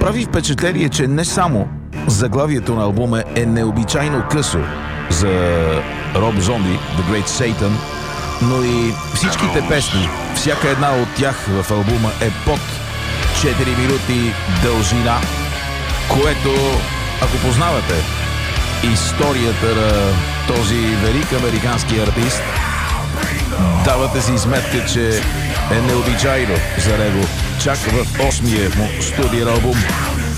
Прави впечатление, че не само заглавието на албума е необичайно късо за Роб Зомби, The Great Satan, но и всичките песни, всяка една от тях в албума е под 4 минути дължина, което, ако познавате историята на този велик американски артист, давате си сметка, че е необичайно за него чак в 8-я му студиен албум